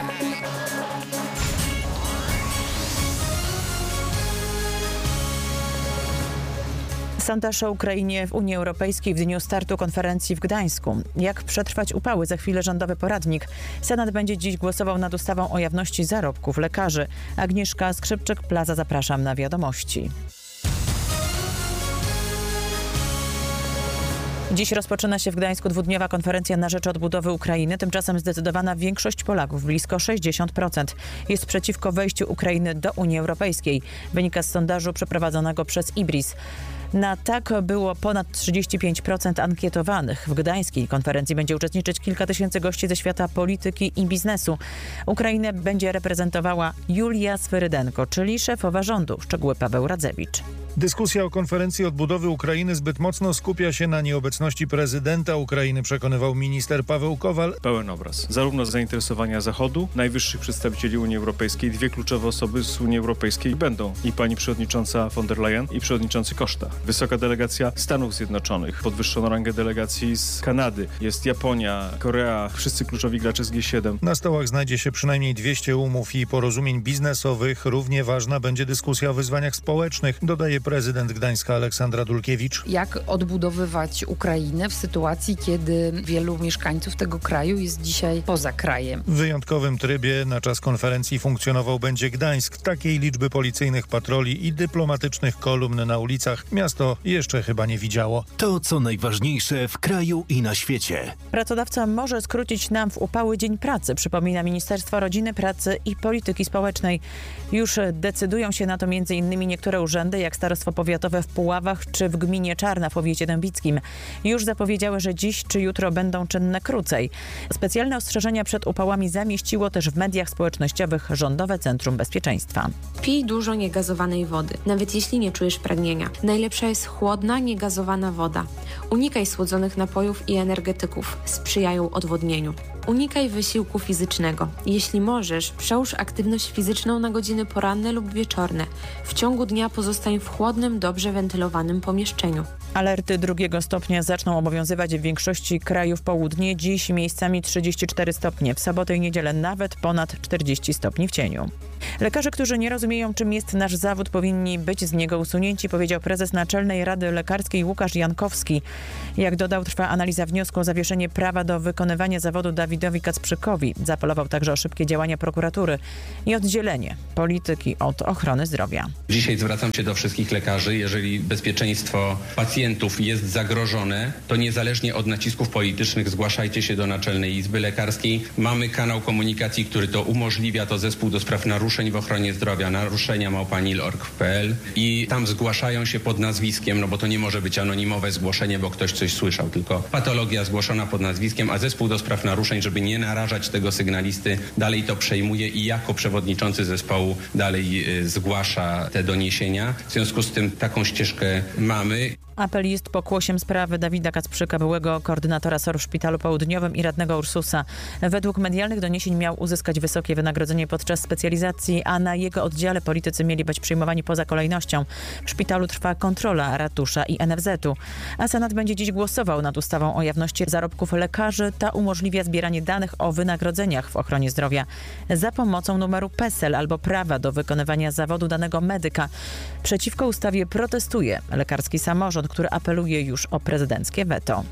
Sondaż o Ukrainie w Unii Europejskiej w dniu startu konferencji w Gdańsku. Jak przetrwać upały? Za chwilę rządowy poradnik. Senat będzie dziś głosował nad ustawą o jawności zarobków lekarzy. Agnieszka Skrzypczyk-Plaza, zapraszam na wiadomości. Dziś rozpoczyna się w Gdańsku dwudniowa konferencja na rzecz odbudowy Ukrainy. Tymczasem zdecydowana większość Polaków, blisko 60%, jest przeciwko wejściu Ukrainy do Unii Europejskiej. Wynika z sondażu przeprowadzonego przez IBRIS. Na tak było ponad 35% ankietowanych. W gdańskiej konferencji będzie uczestniczyć kilka tysięcy gości ze świata polityki i biznesu. Ukrainę będzie reprezentowała Julia Swyrydenko, czyli szefowa rządu. Szczegóły Paweł Radzewicz. Dyskusja o konferencji odbudowy Ukrainy zbyt mocno skupia się na nieobecności prezydenta Ukrainy, przekonywał minister Paweł Kowal. Pełen obraz. Zarówno zainteresowania Zachodu, najwyższych przedstawicieli Unii Europejskiej, dwie kluczowe osoby z Unii Europejskiej będą i pani przewodnicząca von der Leyen i przewodniczący Costa. Wysoka delegacja Stanów Zjednoczonych, podwyższono rangę delegacji z Kanady, jest Japonia, Korea, wszyscy kluczowi gracze z G7. Na stołach znajdzie się przynajmniej 200 umów i porozumień biznesowych. Równie ważna będzie dyskusja o wyzwaniach społecznych, dodaje prezydent Gdańska Aleksandra Dulkiewicz. Jak odbudowywać Ukrainę w sytuacji, kiedy wielu mieszkańców tego kraju jest dzisiaj poza krajem? W wyjątkowym trybie na czas konferencji funkcjonował będzie Gdańsk. Takiej liczby policyjnych patroli i dyplomatycznych kolumn na ulicach miasto jeszcze chyba nie widziało. To, co najważniejsze w kraju i na świecie. Pracodawca może skrócić nam w upały dzień pracy, przypomina Ministerstwo Rodziny, Pracy i Polityki Społecznej. Już decydują się na to m.in. niektóre urzędy, jak Starostwo Powiatowe w Puławach czy w gminie Czarna w powiecie dębickim. Już zapowiedziały, że dziś czy jutro będą czynne krócej. Specjalne ostrzeżenia przed upałami zamieściło też w mediach społecznościowych Rządowe Centrum Bezpieczeństwa. Pij dużo niegazowanej wody, nawet jeśli nie czujesz pragnienia. Najlepsza jest chłodna, niegazowana woda. Unikaj słodzonych napojów i energetyków. Sprzyjają odwodnieniu. Unikaj wysiłku fizycznego. Jeśli możesz, przełóż aktywność fizyczną na godziny poranne lub wieczorne. W ciągu dnia pozostań w chłodnym, dobrze wentylowanym pomieszczeniu. Alerty drugiego stopnia zaczną obowiązywać w większości krajów południe. Dziś miejscami 34 stopnie. W sobotę i niedzielę nawet ponad 40 stopni w cieniu. Lekarze, którzy nie rozumieją, czym jest nasz zawód, powinni być z niego usunięci, powiedział prezes Naczelnej Rady Lekarskiej Łukasz Jankowski. Jak dodał, trwa analiza wniosku o zawieszenie prawa do wykonywania zawodu Dawidowi Kacprzykowi. Zaapelował także o szybkie działania prokuratury i oddzielenie polityki od ochrony zdrowia. Dzisiaj zwracam się do wszystkich lekarzy. Jeżeli bezpieczeństwo pacjentów jest zagrożone, to niezależnie od nacisków politycznych zgłaszajcie się do Naczelnej Izby Lekarskiej. Mamy kanał komunikacji, który to umożliwia, to zespół do spraw naruszeń w ochronie zdrowia, naruszenia@nil.org.pl i tam zgłaszają się pod nazwiskiem, no bo to nie może być anonimowe zgłoszenie, bo ktoś coś słyszał, tylko patologia zgłoszona pod nazwiskiem, a zespół do spraw naruszeń, żeby nie narażać tego sygnalisty, dalej to przejmuje i jako przewodniczący zespołu dalej zgłasza te doniesienia. W związku z tym taką ścieżkę mamy. Apel jest pokłosiem sprawy Dawida Kacprzyka, byłego koordynatora SOR w Szpitalu Południowym i radnego Ursusa. Według medialnych doniesień miał uzyskać wysokie wynagrodzenie podczas specjalizacji, a na jego oddziale politycy mieli być przyjmowani poza kolejnością. W szpitalu trwa kontrola ratusza i NFZ-u. A Senat będzie dziś głosował nad ustawą o jawności zarobków lekarzy. Ta umożliwia zbieranie danych o wynagrodzeniach w ochronie zdrowia za pomocą numeru PESEL albo prawa do wykonywania zawodu danego medyka. Przeciwko ustawie protestuje lekarski samorząd, który apeluje już o prezydenckie weto.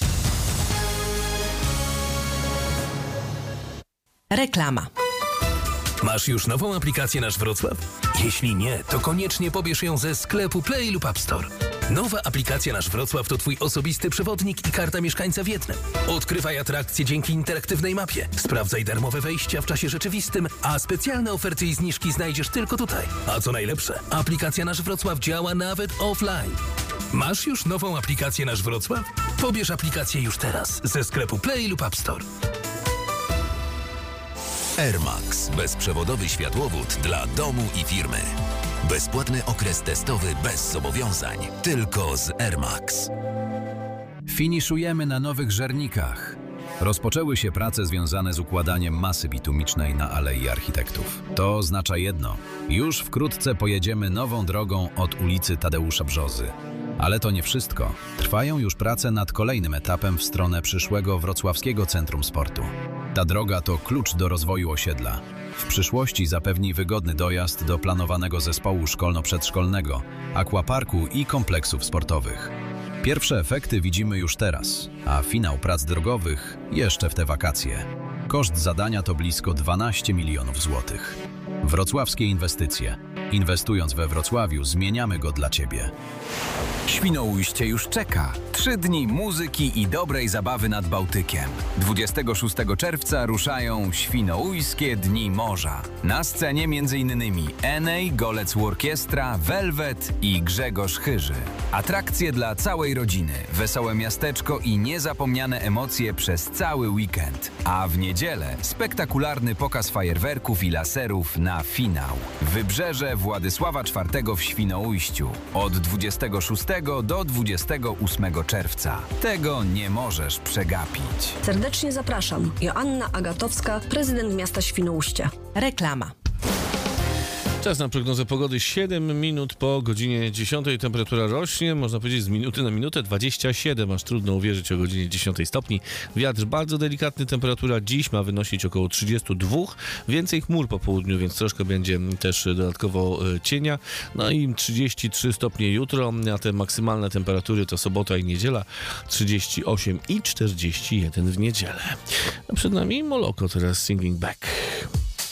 Reklama. Masz już nową aplikację Nasz Wrocław? Jeśli nie, to koniecznie pobierz ją ze sklepu Play lub App Store. Nowa aplikacja Nasz Wrocław to Twój osobisty przewodnik i karta mieszkańca w jednym. Odkrywaj atrakcje dzięki interaktywnej mapie. Sprawdzaj darmowe wejścia w czasie rzeczywistym, a specjalne oferty i zniżki znajdziesz tylko tutaj. A co najlepsze, aplikacja Nasz Wrocław działa nawet offline. Masz już nową aplikację Nasz Wrocław? Pobierz aplikację już teraz ze sklepu Play lub App Store. Airmax. Bezprzewodowy światłowód dla domu i firmy. Bezpłatny okres testowy bez zobowiązań. Tylko z Airmax. Finiszujemy na nowych żernikach. Rozpoczęły się prace związane z układaniem masy bitumicznej na Alei Architektów. To oznacza jedno. Już wkrótce pojedziemy nową drogą od ulicy Tadeusza Brzozy. Ale to nie wszystko. Trwają już prace nad kolejnym etapem w stronę przyszłego Wrocławskiego Centrum Sportu. Ta droga to klucz do rozwoju osiedla. W przyszłości zapewni wygodny dojazd do planowanego zespołu szkolno-przedszkolnego, aquaparku i kompleksów sportowych. Pierwsze efekty widzimy już teraz, a finał prac drogowych jeszcze w te wakacje. Koszt zadania to blisko 12 milionów złotych. Wrocławskie inwestycje. Inwestując we Wrocławiu, zmieniamy go dla Ciebie. Świnoujście już czeka. 3 dni muzyki i dobrej zabawy nad Bałtykiem. 26 czerwca ruszają Świnoujskie Dni Morza. Na scenie m.in. Enej, Golec Orkiestra, Velvet i Grzegorz Chyży. Atrakcje dla całej rodziny, wesołe miasteczko i niezapomniane emocje przez cały weekend. A w niedzielę spektakularny pokaz fajerwerków i laserów na finał. Wybrzeże Władysława IV w Świnoujściu. Od 26 do 28 czerwca. Tego nie możesz przegapić. Serdecznie zapraszam. Joanna Agatowska, prezydent miasta Świnoujście. Reklama. Czas na prognozę pogody. 7 minut po godzinie 10. Temperatura rośnie, można powiedzieć z minuty na minutę 27, aż trudno uwierzyć o godzinie 10 stopni. Wiatr bardzo delikatny, temperatura dziś ma wynosić około 32. Więcej chmur po południu, więc troszkę będzie też dodatkowo cienia. No i 33 stopnie jutro, a te maksymalne temperatury to sobota i niedziela 38 i 41 w niedzielę. A przed nami Moloko teraz Singing Back.